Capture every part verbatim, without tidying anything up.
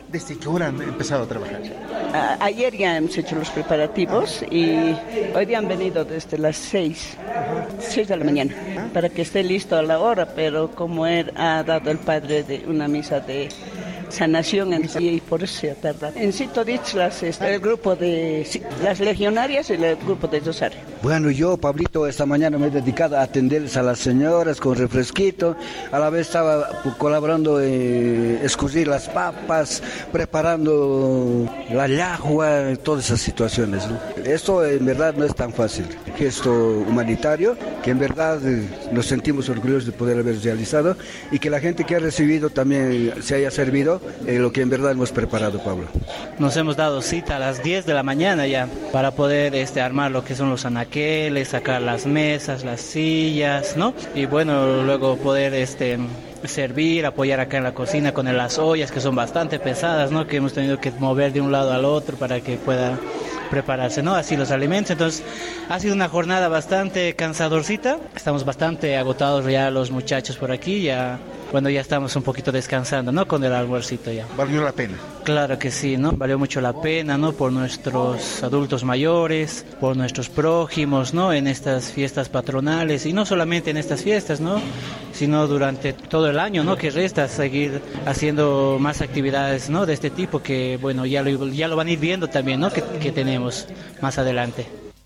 ¿Desde qué hora han empezado a trabajar? A- ayer ya hemos hecho los preparativos y hoy día han venido desde las seis, seis de la mañana, para que esté listo a la hora, pero como él ha dado el padre de una misa de sanación en sí, y por eso se ha tardado. En Sitodich, las, este, el grupo de sí, las legionarias y el grupo de Rosario. Bueno, yo, Pablito, esta mañana me he dedicado a atenderles a las señoras con refresquito, a la vez estaba colaborando en escurrir las papas, preparando la llagua, todas esas situaciones, ¿no? Esto en verdad no es tan fácil, gesto humanitario, que en verdad eh, nos sentimos orgullosos de poder haber realizado y que la gente que ha recibido también se haya servido en lo que en verdad hemos preparado, Pablo. Nos hemos dado cita a las diez de la mañana ya para poder este, armar lo que son los anaqueles, sacar las mesas, las sillas, ¿no? Y bueno, luego poder este, servir, apoyar acá en la cocina con las ollas que son bastante pesadas, ¿no? Que hemos tenido que mover de un lado al otro para que pueda prepararse, ¿no? Así los alimentos. Entonces, ha sido una jornada bastante cansadorcita. Estamos bastante agotados ya los muchachos por aquí, ya, bueno, ya estamos un poquito descansando, ¿no? Con el almuercito ya. ¿Valió la pena? Claro que sí, ¿no? Valió mucho la pena, ¿no? Por nuestros adultos mayores, por nuestros prójimos, ¿no? En estas fiestas patronales, y no solamente en estas fiestas, ¿no? Sino durante todo el año, ¿no? Que resta seguir haciendo más actividades, ¿no? De este tipo que, bueno, ya lo, ya lo van a ir viendo también, ¿no? Que, que tenemos más adelante.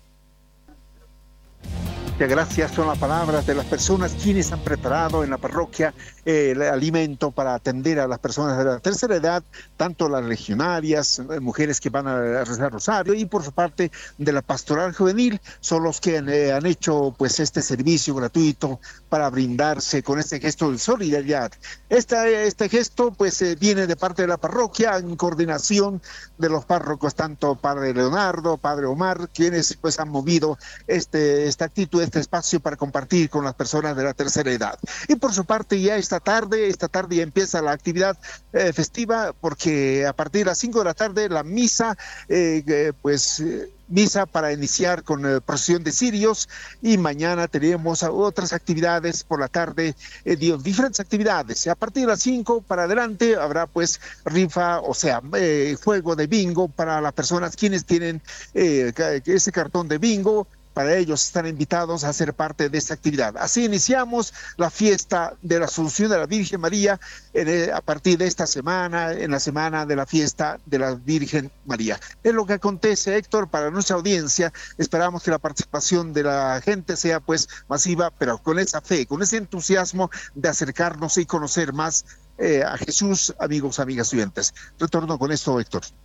Muchas gracias, son las palabras de las personas quienes han preparado en la parroquia eh, el alimento para atender a las personas de la tercera edad, tanto las legionarias, eh, mujeres que van a rezar rosario, y por su parte de la pastoral juvenil, son los que han, eh, han hecho pues este servicio gratuito para brindarse con este gesto de solidaridad. Esta, este gesto pues eh, viene de parte de la parroquia en coordinación de los párrocos, tanto Padre Leonardo, Padre Omar, quienes pues han movido este, esta actitud, este espacio para compartir con las personas de la tercera edad. Y por su parte ya esta tarde, esta tarde ya empieza la actividad eh, festiva, porque a partir de las cinco de la tarde la misa, eh, eh, pues... Eh, misa para iniciar con eh, procesión de cirios, y mañana tenemos otras actividades por la tarde, eh, diferentes actividades. A partir de las cinco para adelante habrá pues rifa, o sea, eh, juego de bingo para las personas quienes tienen eh, ese cartón de bingo. Para ellos están invitados a ser parte de esta actividad. Así iniciamos la fiesta de la Asunción de la Virgen María en, a partir de esta semana, en la semana de la fiesta de la Virgen María. Es lo que acontece, Héctor, para nuestra audiencia. Esperamos que la participación de la gente sea pues masiva, pero con esa fe, con ese entusiasmo de acercarnos y conocer más eh, a Jesús, amigos, amigas oyentes. Retorno con esto, Héctor.